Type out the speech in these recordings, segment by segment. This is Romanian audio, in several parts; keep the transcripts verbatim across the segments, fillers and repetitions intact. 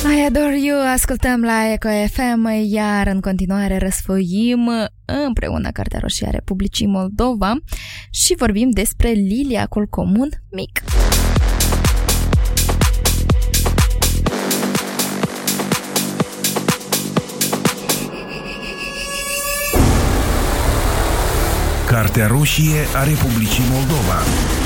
I Adore You, ascultăm la Eco F M, iar în continuare răsfoim împreună Cartea Roșie a Republicii Moldova și vorbim despre liliacul comun mic. Cartea Roșie a Republicii Moldova.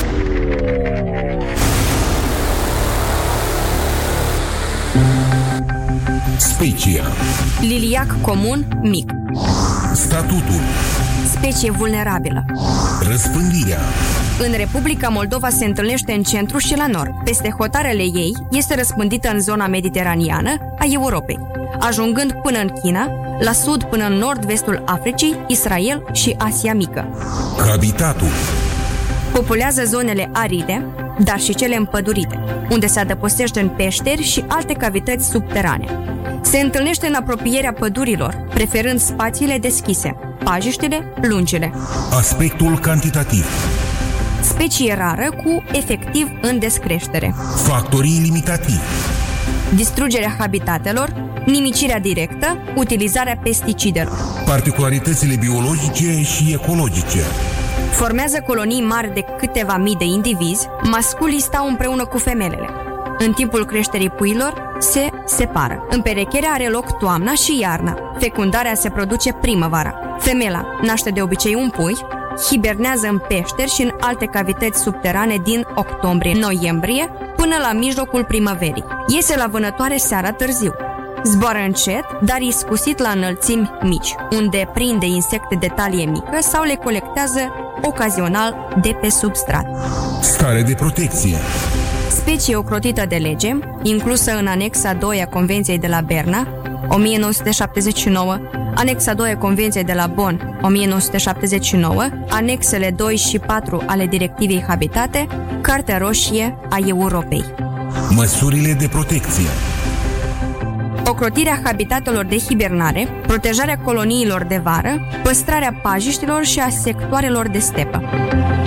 Specia. Liliac comun mic. Statutul. Specie vulnerabilă. Răspândirea. În Republica Moldova se întâlnește în centru și la nord. Peste hotarele ei este răspândită în zona mediteraneană a Europei, ajungând până în China, la sud până în nord-vestul Africii, Israel și Asia Mică. Habitatul. Populează zonele aride, dar și cele împădurite, unde se adăpostește în peșteri și alte cavități subterane. Se întâlnește în apropierea pădurilor, preferând spațiile deschise, pajiștile lungile. Aspectul cantitativ. Specie rară cu efectiv în descreștere. Factorii limitativi. Distrugerea habitatelor, nimicirea directă, utilizarea pesticidelor. Particularitățile biologice și ecologice. Formează colonii mari de câteva mii de indivizi, masculii stau împreună cu femelele. În timpul creșterii puilor se separă. Împerecherea are loc toamna și iarna. Fecundarea se produce primăvara. Femela naște de obicei un pui, hibernează în peșteri și în alte cavități subterane din octombrie-noiembrie până la mijlocul primăverii. Iese la vânătoare seara târziu. Zboară încet, dar iscusit la înălțimi mici, unde prinde insecte de talie mică sau le colectează ocazional de pe substrat. Stare de protecție. Specie ocrotită de lege, inclusă în anexa doi a Convenției de la Berna, o mie nouă sute șaptezeci și nouă, anexa doi a Convenției de la Bonn, o mie nouă sute șaptezeci și nouă, anexele doi și patru ale Directivei Habitate, Cartea Roșie a Europei. Măsurile de protecție. Ocrotirea habitatelor de hibernare, protejarea coloniilor de vară, păstrarea pajiștilor și a sectoarelor de stepă.